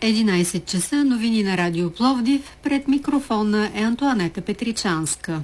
11 часа, новини на Радио Пловдив. Пред микрофона е Антоанета Петричанска.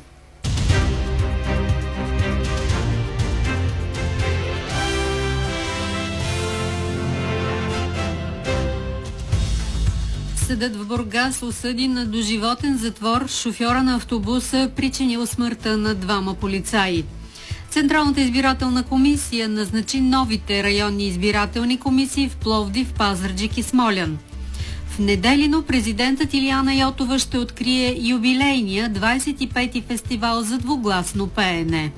Съдът в Бургас осъди на доживотен затвор шофьора на автобуса, причинил смъртта на двама полицаи. Централната избирателна комисия назначи новите районни избирателни комисии в Пловдив, Пазарджик и Смолян. В Неделино президентът Илияна Йотова ще открие юбилейния 25-ти фестивал за двугласно пеене.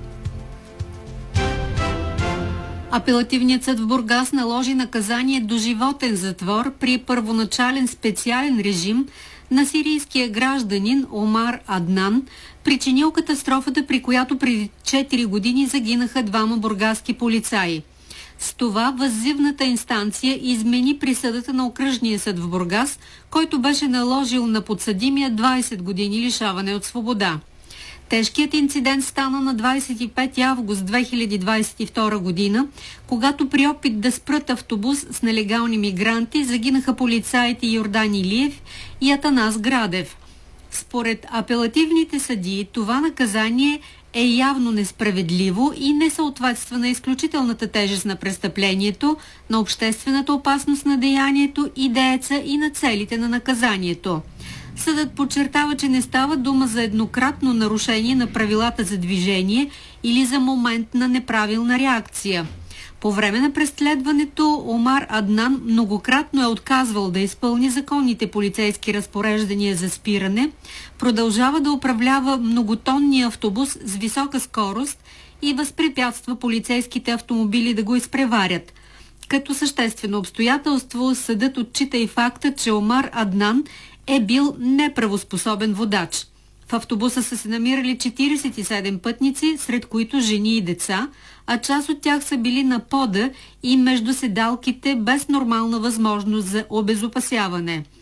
Апелативният съд в Бургас наложи наказание доживотен затвор при първоначален специален режим на сирийския гражданин Омар Аднан, причинил катастрофата, при която преди 4 години загинаха двама бургаски полицаи. С това въззивната инстанция измени присъдата на окръжния съд в Бургас, който беше наложил на подсъдимия 20 години лишаване от свобода. Тежкият инцидент стана на 25 август 2022 година, когато при опит да спрат автобус с нелегални мигранти загинаха полицаите Йордан Илиев и Атанас Градев. Според апелативните съдии, това наказание е явно несправедливо и не съответства на изключителната тежест на престъплението, на обществената опасност на деянието и дееца и на целите на наказанието. Съдът подчертава, че не става дума за еднократно нарушение на правилата за движение или за момент на неправилна реакция. По време на преследването Омар Аднан многократно е отказвал да изпълни законните полицейски разпореждания за спиране, продължава да управлява многотонния автобус с висока скорост и възпрепятства полицейските автомобили да го изпреварят. Като съществено обстоятелство, съдът отчита и факта, че Омар Аднан е бил неправоспособен водач. В автобуса са се намирали 47 пътници, сред които жени и деца, а част от тях са били на пода и между седалките без нормална възможност за обезопасяване.